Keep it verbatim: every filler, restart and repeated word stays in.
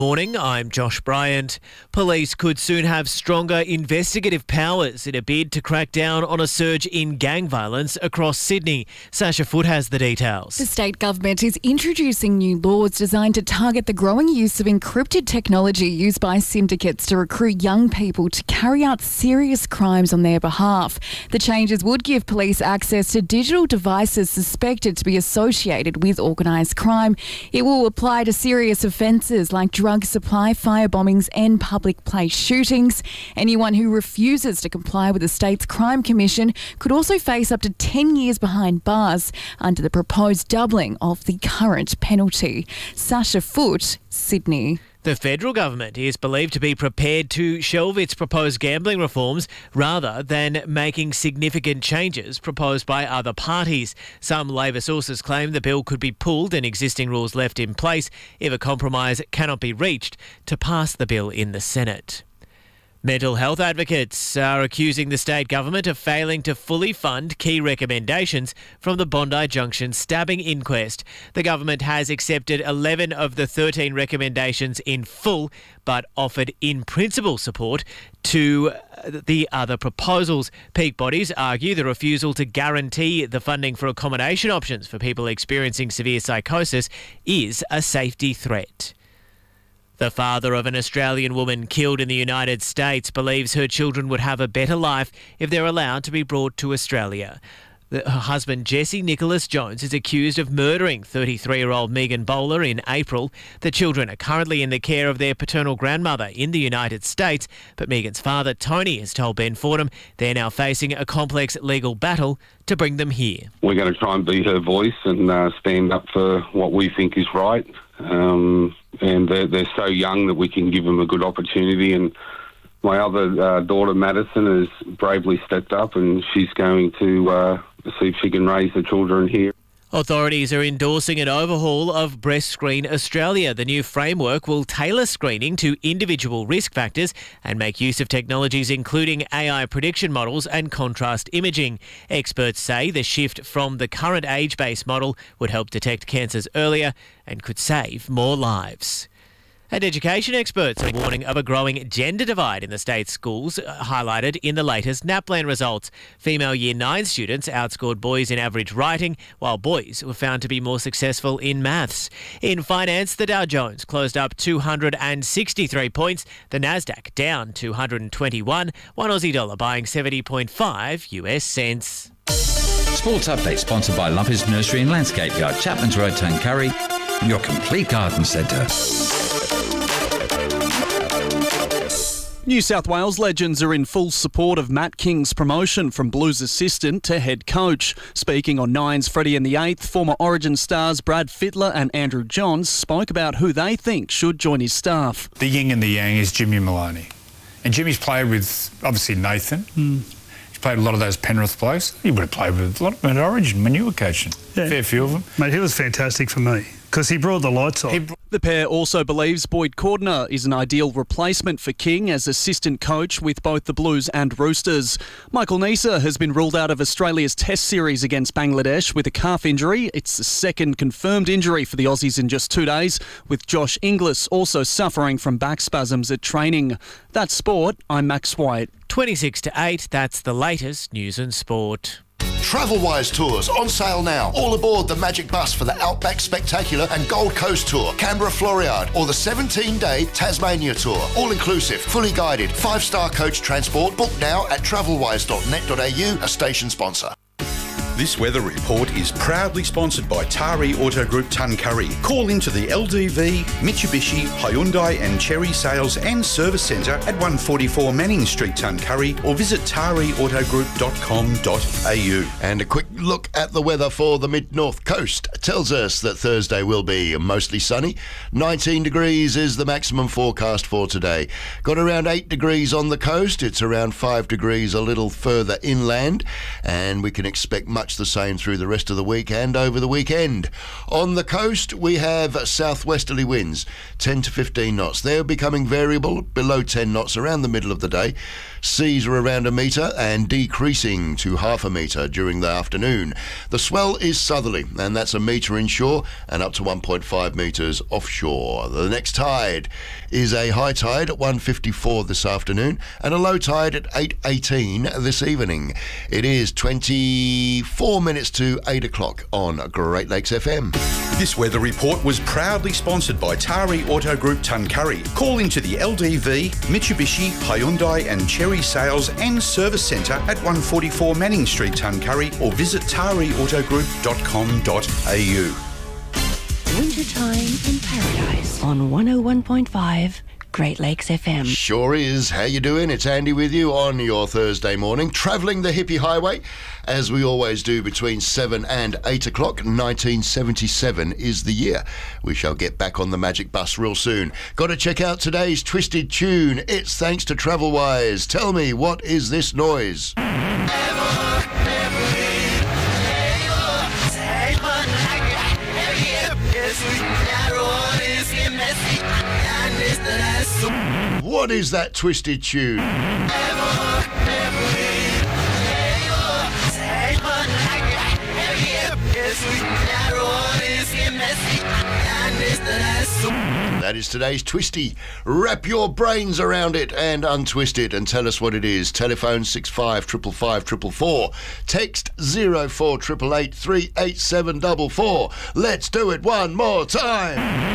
Morning, I'm Josh Bryant. Police could soon have stronger investigative powers in a bid to crack down on a surge in gang violence across Sydney. Sasha Foote has the details. The state government is introducing new laws designed to target the growing use of encrypted technology used by syndicates to recruit young people to carry out serious crimes on their behalf. The changes would give police access to digital devices suspected to be associated with organised crime. It will apply to serious offences like drug drug supply, fire bombings and public place shootings. Anyone who refuses to comply with the state's crime commission could also face up to ten years behind bars under the proposed doubling of the current penalty. Sasha Foote, Sydney. The federal government is believed to be prepared to shelve its proposed gambling reforms rather than making significant changes proposed by other parties. Some Labor sources claim the bill could be pulled and existing rules left in place if a compromise cannot be reached to pass the bill in the Senate. Mental health advocates are accusing the state government of failing to fully fund key recommendations from the Bondi Junction stabbing inquest. The government has accepted eleven of the thirteen recommendations in full, but offered in-principle support to the other proposals. Peak bodies argue the refusal to guarantee the funding for accommodation options for people experiencing severe psychosis is a safety threat. The father of an Australian woman killed in the United States believes her children would have a better life if they're allowed to be brought to Australia. Her husband, Jesse Nicholas Jones, is accused of murdering thirty-three-year-old Megan Bowler in April. The children are currently in the care of their paternal grandmother in the United States, but Megan's father, Tony, has told Ben Fordham they're now facing a complex legal battle to bring them here. We're going to try and be her voice and uh, stand up for what we think is right. Um, and they're, they're so young that we can give them a good opportunity. And my other uh, daughter, Madison, has bravely stepped up and she's going to uh, see if she can raise the children here. Authorities are endorsing an overhaul of Breast Screen Australia. The new framework will tailor screening to individual risk factors and make use of technologies including A I prediction models and contrast imaging. Experts say the shift from the current age-based model would help detect cancers earlier and could save more lives. And education experts are warning of a growing gender divide in the state's schools, highlighted in the latest NAPLAN results. Female Year nine students outscored boys in average writing, while boys were found to be more successful in maths. In finance, the Dow Jones closed up two hundred sixty-three points, the Nasdaq down two hundred twenty-one, one Aussie dollar buying seventy point five US cents. Sports Update sponsored by Lumpers Nursery and Landscape Yard, Chapman's Road, Tuncurry, your complete garden centre. New South Wales legends are in full support of Matt King's promotion from Blues assistant to head coach. Speaking on Nine's Freddie and the Eighth, former Origin stars Brad Fittler and Andrew Johns spoke about who they think should join his staff. The yin and the yang is Jimmy Maloney. And Jimmy's played with, obviously, Nathan. Mm. He's played a lot of those Penrith players. He would have played with a lot of them at Origin when you were coaching. Yeah. Fair few of them. Mate, he was fantastic for me because he brought the lights on. The pair also believes Boyd Cordner is an ideal replacement for King as assistant coach with both the Blues and Roosters. Michael Neser has been ruled out of Australia's Test series against Bangladesh with a calf injury. It's the second confirmed injury for the Aussies in just two days, with Josh Inglis also suffering from back spasms at training. That's sport. I'm Max White. twenty-six to eight, that's the latest news and sport. Travelwise Tours on sale now. All aboard the Magic Bus for the Outback Spectacular and Gold Coast Tour, Canberra Floriade, or the seventeen-day Tasmania Tour. All inclusive, fully guided, five-star coach transport. Book now at travelwise dot net dot a u, a station sponsor. This weather report is proudly sponsored by Tari Auto Group Tuncurry. Call into the L D V, Mitsubishi, Hyundai and Chery Sales and Service Centre at one forty-four Manning Street, Tuncurry, or visit tari auto group dot com dot a u. And a quick look at the weather for the mid-north coast tells us that Thursday will be mostly sunny. nineteen degrees is the maximum forecast for today. Got around eight degrees on the coast. It's around five degrees a little further inland, and we can expect much much the same through the rest of the week and over the weekend. On the coast, we have southwesterly winds, ten to fifteen knots. They're becoming variable, below ten knots around the middle of the day. Seas are around a metre and decreasing to half a metre during the afternoon. The swell is southerly, and that's a metre inshore and up to one point five metres offshore. The next tide is a high tide at one fifty-four this afternoon and a low tide at eight eighteen this evening. It is twenty-four minutes to eight o'clock on Great Lakes F M. This weather report was proudly sponsored by Tari Auto Group Tuncurry. Call into the L D V, Mitsubishi, Hyundai and Cherry Sales and Service Centre at one forty-four Manning Street, Tuncurry, or visit tari auto group dot com dot a u. Wintertime in Paradise on one oh one point five Great Lakes F M. Sure is. How you doing? It's Andy with you on your Thursday morning, travelling the hippie highway, as we always do between seven and eight o'clock. nineteen seventy-seven is the year. We shall get back on the magic bus real soon. Got to check out today's twisted tune. It's thanks to Travelwise. Tell me, what is this noise? What is that twisted tune? That is today's twisty. Wrap your brains around it and untwist it and tell us what it is. Telephone six five five five five four four. Text zero four eight eight eight three eight seven four four. Let's do it one more time.